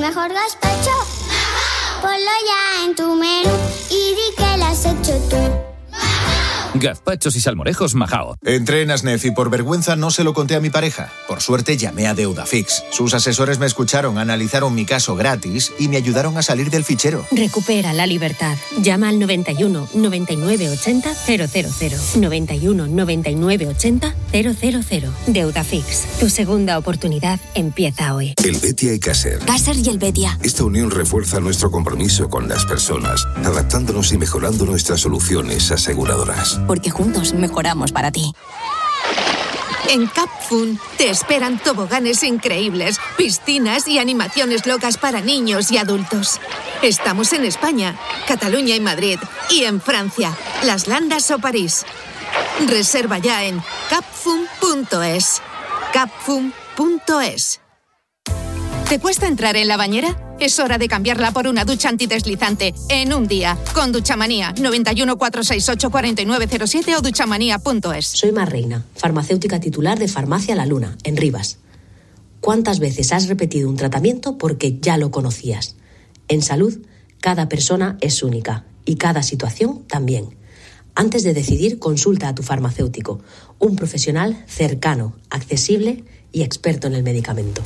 mejor gazpacho. Ponlo ya en tu menú y di que lo has hecho tú. Gazpachos y salmorejos Majao. Entré en Asnef y por vergüenza no se lo conté a mi pareja. Por suerte llamé a Deudafix. Sus asesores me escucharon, analizaron mi caso gratis y me ayudaron a salir del fichero. Recupera la libertad. Llama al 91 99 80 000. 91 99 80 000. Deudafix. Tu segunda oportunidad empieza hoy. El Betia y Caser. Caser y el Betia. Esta unión refuerza nuestro compromiso con las personas, adaptándonos y mejorando nuestras soluciones aseguradoras. Porque juntos mejoramos para ti. En Capfun te esperan toboganes increíbles, piscinas y animaciones locas para niños y adultos. Estamos en España, Cataluña y Madrid, y en Francia, Las Landas o París. Reserva ya en capfun.es. Capfun.es. ¿Te cuesta entrar en la bañera? Es hora de cambiarla por una ducha antideslizante en un día. Con Duchamanía, 91 468 4907 o duchamanía.es. Soy Mar Reina, farmacéutica titular de Farmacia La Luna, en Rivas. ¿Cuántas veces has repetido un tratamiento porque ya lo conocías? En salud, cada persona es única y cada situación también. Antes de decidir, consulta a tu farmacéutico, un profesional cercano, accesible y experto en el medicamento.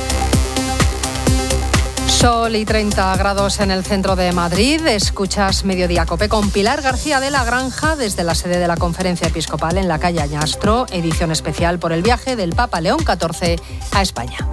Sol y 30 grados en el centro de Madrid. Escuchas Mediodía Cope con Pilar García de la Granja desde la sede de la Conferencia Episcopal en la calle Añastro, edición especial por el viaje del Papa León XIV a España.